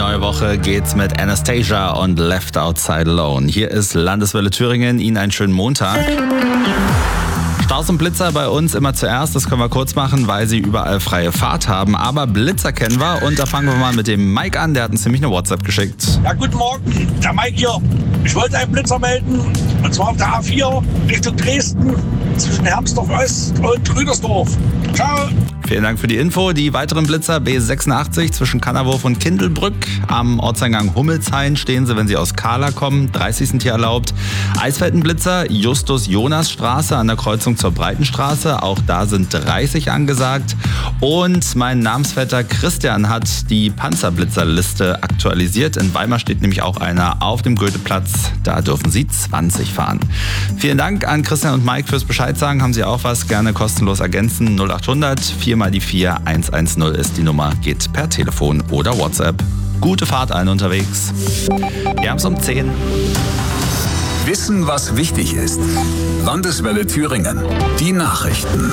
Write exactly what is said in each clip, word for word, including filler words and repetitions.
neue Woche geht's mit Anastasia und Left Outside Alone. Hier ist Landeswelle Thüringen. Ihnen einen schönen Montag. Staus und Blitzer bei uns immer zuerst. Das können wir kurz machen, weil sie überall freie Fahrt haben. Aber Blitzer kennen wir und da fangen wir mal mit dem Mike an. Der hat uns nämlich eine WhatsApp geschickt. Ja, guten Morgen, der Mike hier. Ich wollte einen Blitzer melden, und zwar auf der A vier Richtung Dresden zwischen Hermsdorf Ost und Rüdersdorf. Ciao. Vielen Dank für die Info. Die weiteren Blitzer B sechsundachtzig zwischen Kannerwurf und Kindelbrück. Am Ortseingang Hummelshain stehen sie, wenn sie aus Kahla kommen. dreißig sind hier erlaubt. Eisfeldenblitzer Justus-Jonas-Straße an der Kreuzung zur Breitenstraße. Auch da sind dreißig angesagt. Und mein Namensvetter Christian hat die Panzerblitzerliste aktualisiert. In Weimar steht nämlich auch einer auf dem Goetheplatz. Da dürfen sie zwanzig fahren. Vielen Dank an Christian und Mike fürs Bescheid sagen. Haben Sie auch was? Gerne kostenlos ergänzen. null achthundert vier mal die vier eins eins null ist die Nummer. Geht per Telefon oder WhatsApp. Gute Fahrt allen unterwegs. Wir haben es um zehn. Wissen, was wichtig ist. Landeswelle Thüringen. Die Nachrichten.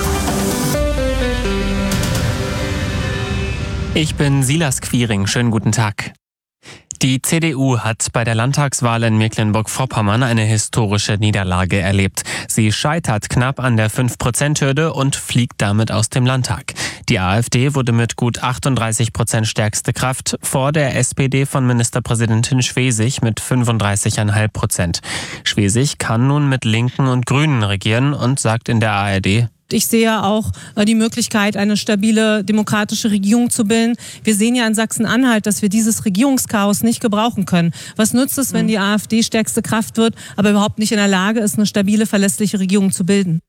Ich bin Silas Quiring. Schönen guten Tag. Die C D U hat bei der Landtagswahl in Mecklenburg-Vorpommern eine historische Niederlage erlebt. Sie scheitert knapp an der fünf Prozent Hürde und fliegt damit aus dem Landtag. Die AfD wurde mit gut achtunddreißig Prozent stärkste Kraft vor der S P D von Ministerpräsidentin Schwesig mit fünfunddreißig Komma fünf Prozent. Schwesig kann nun mit Linken und Grünen regieren und sagt in der A R D: Ich sehe auch die Möglichkeit, eine stabile demokratische Regierung zu bilden. Wir sehen ja in Sachsen-Anhalt, dass wir dieses Regierungschaos nicht gebrauchen können. Was nützt es, wenn die AfD stärkste Kraft wird, aber überhaupt nicht in der Lage ist, eine stabile, verlässliche Regierung zu bilden?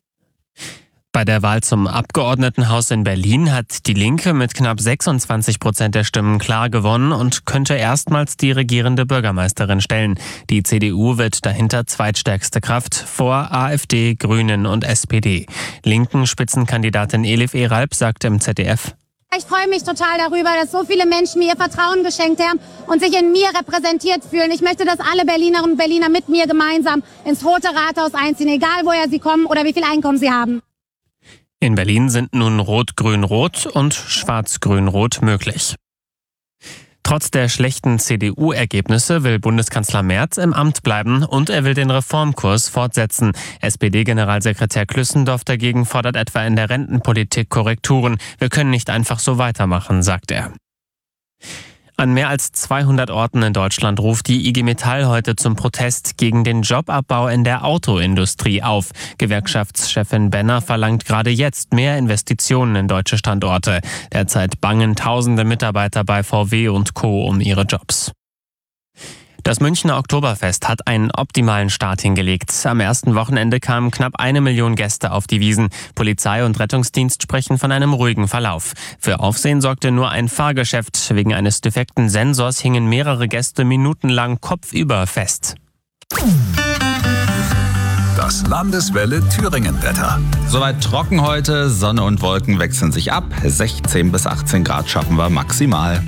Bei der Wahl zum Abgeordnetenhaus in Berlin hat die Linke mit knapp sechsundzwanzig Prozent der Stimmen klar gewonnen und könnte erstmals die regierende Bürgermeisterin stellen. Die C D U wird dahinter zweitstärkste Kraft vor AfD, Grünen und S P D. Linken Spitzenkandidatin Elif Eralp sagt im Z D F: Ich freue mich total darüber, dass so viele Menschen mir ihr Vertrauen geschenkt haben und sich in mir repräsentiert fühlen. Ich möchte, dass alle Berlinerinnen und Berliner mit mir gemeinsam ins Rote Rathaus einziehen, egal woher sie kommen oder wie viel Einkommen sie haben. In Berlin sind nun Rot-Grün-Rot und Schwarz-Grün-Rot möglich. Trotz der schlechten C D U-Ergebnisse will Bundeskanzler Merz im Amt bleiben und er will den Reformkurs fortsetzen. S P D-Generalsekretär Klüssendorf dagegen fordert etwa in der Rentenpolitik Korrekturen. Wir können nicht einfach so weitermachen, sagt er. An mehr als zweihundert Orten in Deutschland ruft die I G Metall heute zum Protest gegen den Jobabbau in der Autoindustrie auf. Gewerkschaftschefin Benner verlangt gerade jetzt mehr Investitionen in deutsche Standorte. Derzeit bangen tausende Mitarbeiter bei V W und Co. um ihre Jobs. Das Münchner Oktoberfest hat einen optimalen Start hingelegt. Am ersten Wochenende kamen knapp eine Million Gäste auf die Wiesn. Polizei und Rettungsdienst sprechen von einem ruhigen Verlauf. Für Aufsehen sorgte nur ein Fahrgeschäft. Wegen eines defekten Sensors hingen mehrere Gäste minutenlang kopfüber fest. Das Landeswelle Thüringen-Wetter. Soweit trocken heute. Sonne und Wolken wechseln sich ab. sechzehn bis achtzehn Grad schaffen wir maximal.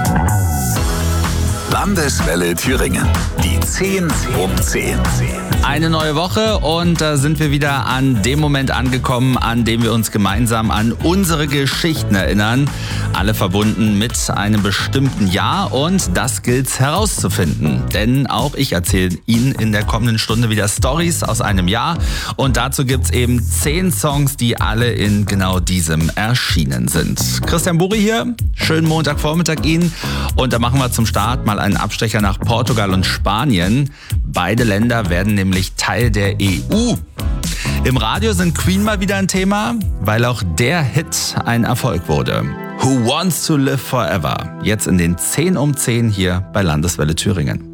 Landeswelle Thüringen. Die zehn um zehn. Eine neue Woche und da sind wir wieder an dem Moment angekommen, an dem wir uns gemeinsam an unsere Geschichten erinnern. Alle verbunden mit einem bestimmten Jahr und das gilt's herauszufinden. Denn auch ich erzähle Ihnen in der kommenden Stunde wieder Storys aus einem Jahr und dazu gibt's eben zehn Songs, die alle in genau diesem erschienen sind. Christian Buri hier, schönen Montagvormittag Ihnen und da machen wir zum Start mal einen Abstecher nach Portugal und Spanien. Beide Länder werden nämlich Teil der E U. Im Radio sind Queen mal wieder ein Thema, weil auch der Hit ein Erfolg wurde. Who Wants to Live Forever? Jetzt in den zehn um zehn hier bei Landeswelle Thüringen.